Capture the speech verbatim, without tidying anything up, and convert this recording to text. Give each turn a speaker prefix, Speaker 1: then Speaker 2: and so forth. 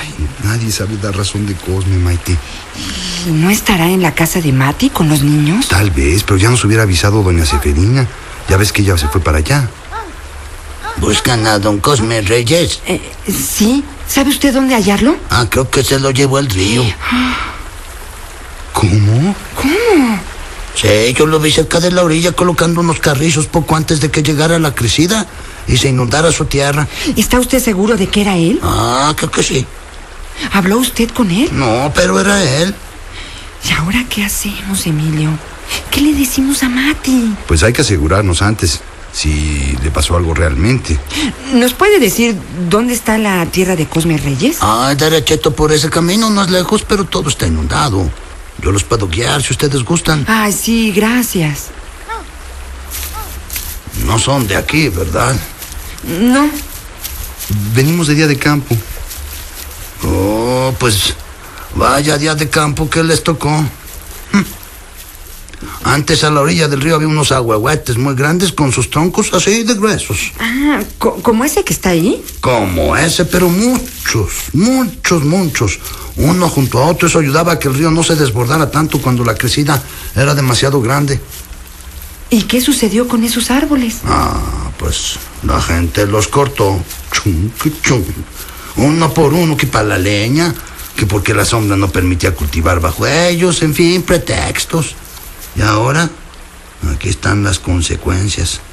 Speaker 1: Nadie sabe dar razón de Cosme, Maite.
Speaker 2: ¿Y no estará en la casa de Mati con los niños?
Speaker 1: Tal vez, pero ya nos hubiera avisado doña Seferina. Ya ves que ella se fue para allá.
Speaker 3: ¿Buscan a don Cosme Reyes?
Speaker 2: Eh, sí. ¿Sabe usted dónde hallarlo?
Speaker 3: Ah, creo que se lo llevó al río.
Speaker 1: ¿Cómo?
Speaker 2: ¿Cómo?
Speaker 3: Sí, yo lo vi cerca de la orilla colocando unos carrizos poco antes de que llegara la crecida y se inundara su tierra.
Speaker 2: ¿Está usted seguro de que era él?
Speaker 3: Ah, creo que sí.
Speaker 2: ¿Habló usted con él?
Speaker 3: No, pero era él.
Speaker 2: ¿Y ahora qué hacemos, Emilio? ¿Qué le decimos a Mati?
Speaker 1: Pues hay que asegurarnos antes si le pasó algo realmente.
Speaker 2: ¿Nos puede decir dónde está la tierra de Cosme Reyes?
Speaker 3: Ah, derechito por ese camino, no es lejos, pero todo está inundado. Yo los puedo guiar si ustedes gustan.
Speaker 2: Ay, sí, gracias.
Speaker 3: No son de aquí, ¿verdad?
Speaker 2: No.
Speaker 1: Venimos de día de campo.
Speaker 3: Oh, pues vaya día de campo que les tocó. Hm. Antes a la orilla del río había unos ahuehuetes muy grandes con sus troncos así de gruesos.
Speaker 2: Ah, co- ¿como ese que está ahí?
Speaker 3: Como ese, pero muchos, muchos, muchos. Uno junto a otro, eso ayudaba a que el río no se desbordara tanto cuando la crecida era demasiado grande.
Speaker 2: ¿Y qué sucedió con esos árboles?
Speaker 3: Ah, pues la gente los cortó. Chum, que chum. Uno por uno, que para la leña, que porque la sombra no permitía cultivar bajo ellos, en fin, pretextos. Y ahora, aquí están las consecuencias.